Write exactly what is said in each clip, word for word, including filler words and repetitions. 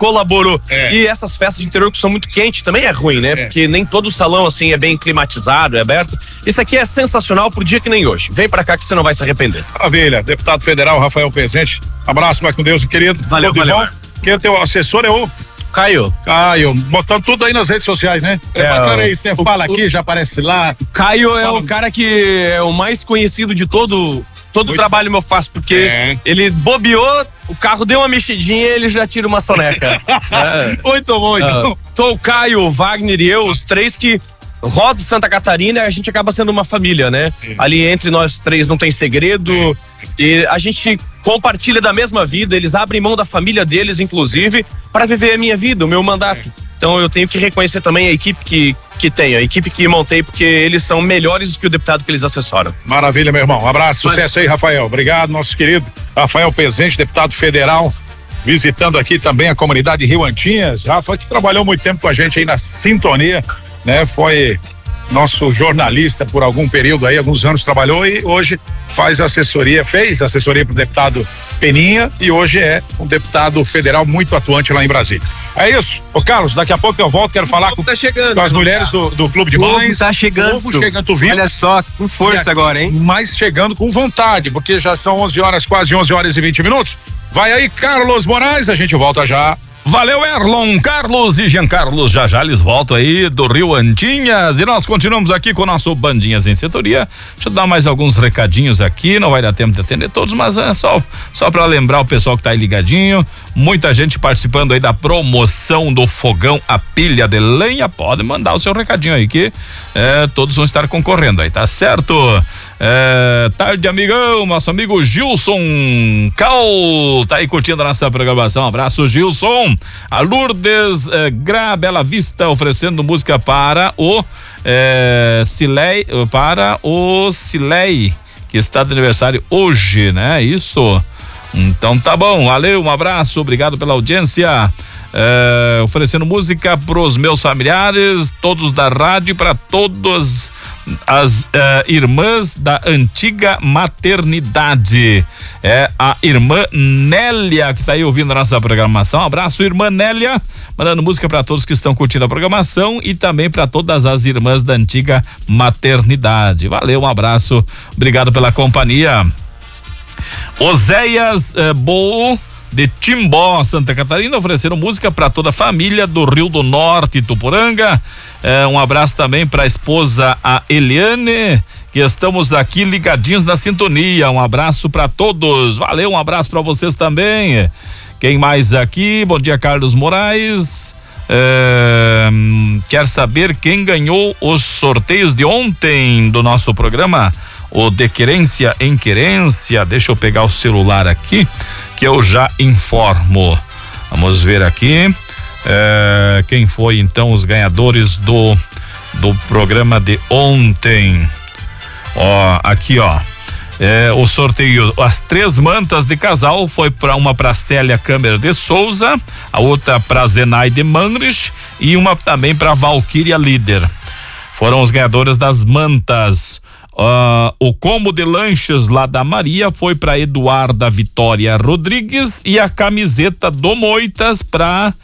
colaborou. É. E essas festas de interior que são muito quentes também é ruim, né? É. Porque nem todo salão assim é bem climatizado, é aberto. Isso aqui é sensacional pro dia que nem hoje. Vem pra cá que você não vai se arrepender. Maravilha. Deputado federal Rafael Pezente. Abraço, vai com Deus, querido. Valeu, Tudo valeu. bom? Quem é teu assessor é o Caio. Caio, botando tudo aí nas redes sociais, né? É, É, bacana isso, né? o- Fala o- aqui, já aparece lá. Caio é Fala. o cara que é o mais conhecido de todo todo o trabalho que eu faço, porque É. ele bobeou, o carro deu uma mexidinha e ele já tira uma soneca. É. Muito bom, então. Ah, tô o Caio, o Wagner e eu, os três que rodam Santa Catarina, a gente acaba sendo uma família, né? Sim. Ali entre nós três não tem segredo e a gente compartilha da mesma vida, eles abrem mão da família deles, inclusive, para viver a minha vida, o meu mandato. Então eu tenho que reconhecer também a equipe que, que tenho, a equipe que montei, porque eles são melhores do que o deputado que eles assessoram. Maravilha, meu irmão. Um abraço, sucesso aí, Rafael. Obrigado, nosso querido Rafael Pezente, deputado federal, visitando aqui também a comunidade Rio Antinhas. Rafa, que trabalhou muito tempo com a gente aí na sintonia, né? Foi nosso jornalista por algum período aí, alguns anos trabalhou e hoje faz assessoria, fez assessoria pro deputado Peninha e hoje é um deputado federal muito atuante lá em Brasília. É isso. Ô Carlos, daqui a pouco eu volto, quero falar com, Tá chegando. com as mulheres do, do Clube de O ovo Mães. tá chegando. O ovo chegando, tu viu? Olha só, com força agora, hein? Mas chegando com vontade, porque já são onze horas, quase onze horas e vinte minutos. Vai aí, Carlos Moraes, a gente volta já. Valeu, Erlon, Carlos e Jean Carlos, já já eles voltam aí do Rio Antinhas e nós continuamos aqui com o nosso Bandinhas em Sintonia. Deixa eu dar mais alguns recadinhos aqui, não vai dar tempo de atender todos, mas é só, só pra lembrar o pessoal que tá aí ligadinho, muita gente participando aí da promoção do fogão a pilha de lenha, pode mandar o seu recadinho aí que é, todos vão estar concorrendo aí, tá certo? É, tarde, amigão, nosso amigo Gilson Cal tá aí curtindo a nossa programação. Abraço, Gilson. A Lourdes é, Gra Bela Vista oferecendo música para o é, Silei, para o Silei, que está de aniversário hoje, né? Isso. Então tá bom, valeu, um abraço, obrigado pela audiência. É, oferecendo música pros meus familiares, todos da rádio, para todos as uh, irmãs da antiga maternidade. É a irmã Nélia que está aí ouvindo a nossa programação. Um abraço, irmã Nélia, mandando música para todos que estão curtindo a programação e também para todas as irmãs da antiga maternidade. Valeu, um abraço, obrigado pela companhia. Oséias uh, Bo de Timbó, Santa Catarina, ofereceram música para toda a família do Rio do Norte, Tuporanga. É, um abraço também para a esposa, a Eliane, que estamos aqui ligadinhos na sintonia. Um abraço para todos. Valeu, um abraço para vocês também. Quem mais aqui? Bom dia, Carlos Moraes. É, quer saber quem ganhou os sorteios de ontem do nosso programa? O de Querência em Querência. Deixa eu pegar o celular aqui que eu já informo. Vamos ver aqui é, quem foi então os ganhadores do do programa de ontem. Ó, aqui ó, é, o sorteio, as três mantas de casal foi para uma para Célia Câmara de Souza, a outra para Zenaide Manrich e uma também para Valquíria Líder. Foram os ganhadores das mantas. Uh, o combo de lanches lá da Maria foi para Eduarda Vitória Rodrigues e a camiseta do Moitas para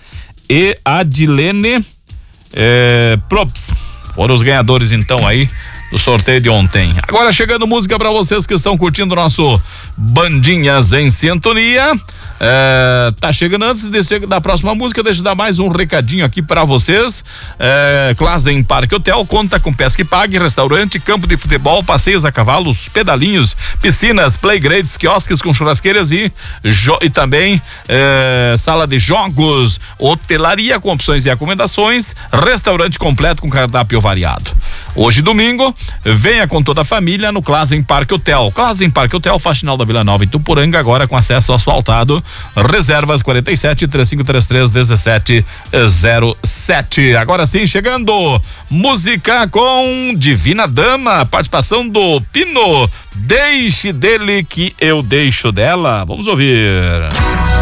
Adilene eh, Props. Foram os ganhadores então aí do sorteio de ontem. Agora chegando música para vocês que estão curtindo o nosso Bandinhas em Sintonia. É, tá chegando antes de ser, da próxima música, deixa eu dar mais um recadinho aqui para vocês. É, Klazen Parque Hotel conta com pesca e pague, restaurante, campo de futebol, passeios a cavalos, pedalinhos, piscinas, playgrades, quiosques com churrasqueiras e, jo, e também é, sala de jogos, hotelaria com opções e acomodações, restaurante completo com cardápio variado. Hoje domingo, venha com toda a família no Klazen Parque Hotel. Klazen Parque Hotel, Faxinal da Vila Nova em Tuporanga, agora com acesso asfaltado. Reservas quarenta e sete, três cinco três três, dezessete zero sete. Agora sim, chegando música com Divina Dama, participação do Pino. Deixe dele que eu deixo dela. Vamos ouvir.